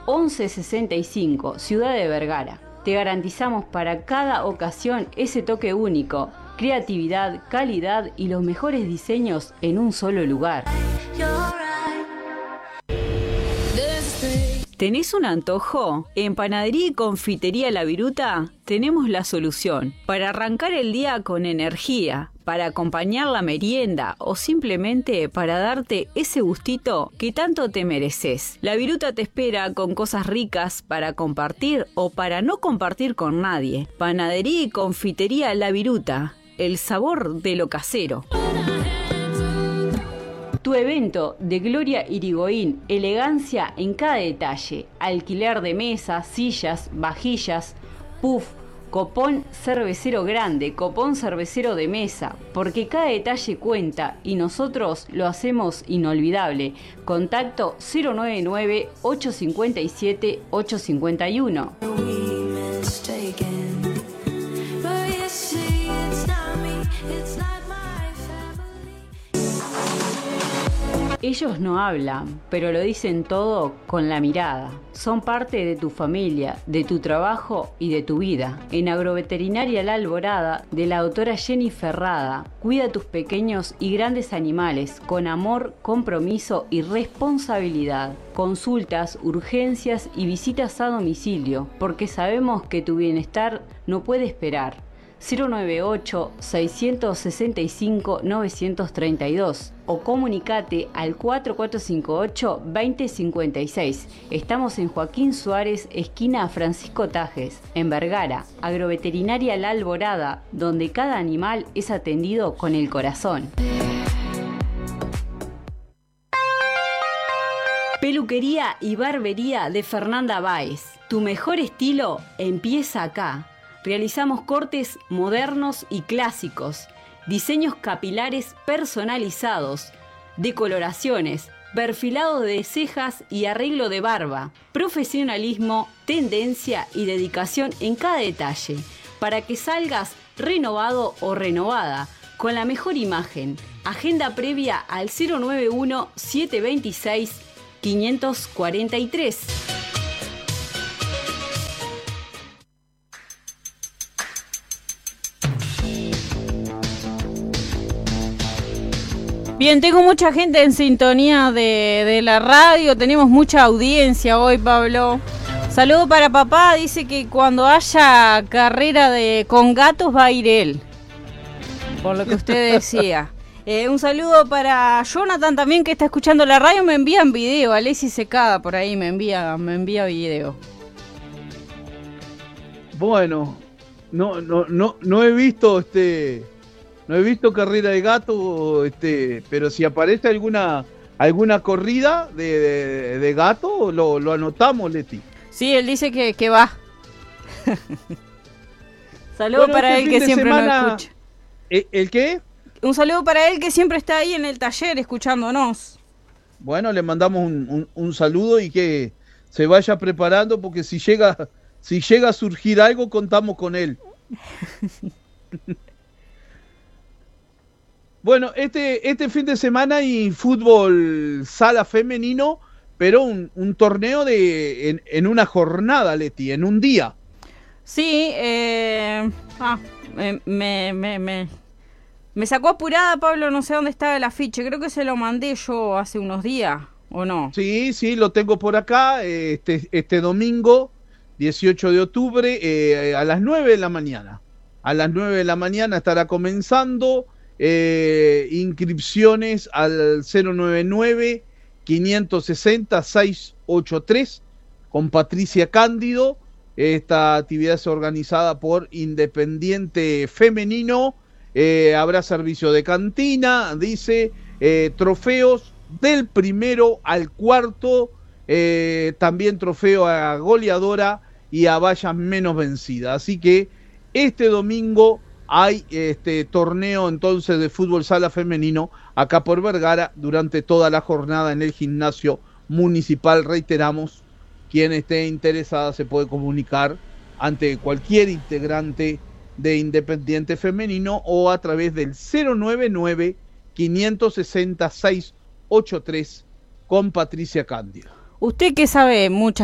1165, Ciudad de Vergara. Te garantizamos para cada ocasión ese toque único, creatividad, calidad y los mejores diseños en un solo lugar. ¿Tenés un antojo? En Panadería y Confitería La Viruta tenemos la solución para arrancar el día con energía, para acompañar la merienda o simplemente para darte ese gustito que tanto te mereces. La Viruta te espera con cosas ricas para compartir o para no compartir con nadie. Panadería y Confitería La Viruta, el sabor de lo casero. Tu evento de Gloria Irigoyen, elegancia en cada detalle, alquiler de mesas, sillas, vajillas, puff, copón cervecero grande, copón cervecero de mesa, porque cada detalle cuenta y nosotros lo hacemos inolvidable. Contacto 099-857-851. Ellos no hablan, pero lo dicen todo con la mirada. Son parte de tu familia, de tu trabajo y de tu vida. En Agroveterinaria La Alborada, de la doctora Jenny Ferrada, cuida a tus pequeños y grandes animales con amor, compromiso y responsabilidad. Consultas, urgencias y visitas a domicilio, porque sabemos que tu bienestar no puede esperar. 098-665-932 o comunicate al 4458-2056. Estamos en Joaquín Suárez, esquina Francisco Tajes, en Vergara. Agroveterinaria La Alborada, donde cada animal es atendido con el corazón. Peluquería y barbería de Fernanda Báez. Tu mejor estilo empieza acá. Realizamos cortes modernos y clásicos, diseños capilares personalizados, decoloraciones, perfilado de cejas y arreglo de barba, profesionalismo, tendencia y dedicación en cada detalle, para que salgas renovado o renovada, con la mejor imagen. Agenda previa al 091-726-543. Bien, tengo mucha gente en sintonía de la radio, tenemos mucha audiencia hoy, Pablo. Saludo para papá, dice que cuando haya carrera con gatos va a ir él, por lo que usted decía. Un saludo para Jonathan también, que está escuchando la radio, me envían video, Alexis Secada por ahí me envía video. Bueno, no he visto No he visto carrera de gato, pero si aparece alguna corrida de gato, lo anotamos, Leti. Sí, él dice que va. Saludo para él que siempre nos escucha. ¿El qué? Un saludo para él que siempre está ahí en el taller escuchándonos. Bueno, le mandamos un saludo y que se vaya preparando porque si llega a surgir algo, contamos con él. Bueno, este fin de semana hay fútbol sala femenino, pero un torneo en una jornada, Leti, en un día. Sí, me sacó apurada, Pablo, no sé dónde estaba el afiche, creo que se lo mandé yo hace unos días, ¿o no? Sí, lo tengo por acá, este domingo, 18 de octubre, a las 9 de la mañana. A las 9 de la mañana estará comenzando. Inscripciones al 099-560-683 con Patricia Cándido. Esta actividad es organizada por Independiente Femenino. Habrá servicio de cantina, dice, trofeos del primero al cuarto, también trofeo a goleadora y a vallas menos vencidas. Así que este domingo hay torneo entonces de fútbol sala femenino acá por Vergara durante toda la jornada en el gimnasio municipal. Reiteramos, quien esté interesada se puede comunicar ante cualquier integrante de Independiente Femenino o a través del 099-560-683 con Patricia Cándido. Usted que sabe muchas